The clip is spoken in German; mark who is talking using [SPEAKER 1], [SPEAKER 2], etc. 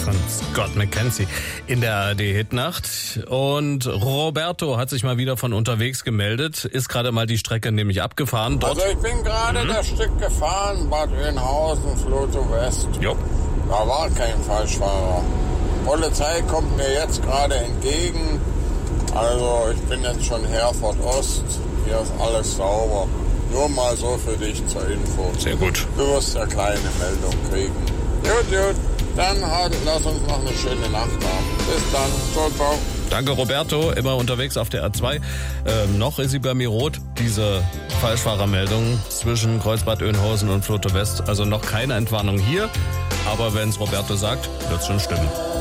[SPEAKER 1] von Scott McKenzie in der ARD-Hitnacht. Und Roberto hat sich mal wieder von unterwegs gemeldet, ist gerade mal die Strecke nämlich abgefahren. Dort
[SPEAKER 2] Also ich bin gerade das Stück gefahren, Bad Oeynhausen, Floto West.
[SPEAKER 1] Jo.
[SPEAKER 2] Da war kein Falschfahrer. Polizei kommt mir jetzt gerade entgegen. Also ich bin jetzt schon Herford Ost. Hier ist alles sauber. Nur mal so für dich zur Info.
[SPEAKER 1] Sehr gut.
[SPEAKER 2] Du wirst ja kleine Meldung kriegen. Gut. Dann lass uns noch eine schöne Nacht haben. Bis dann. Ciao.
[SPEAKER 1] Danke, Roberto. Immer unterwegs auf der A2. Noch ist sie bei mir rot, diese Falschfahrermeldung zwischen Kreuzbad Oeynhausen und Floto West. Also noch keine Entwarnung hier. Aber wenn es Roberto sagt, wird es schon stimmen.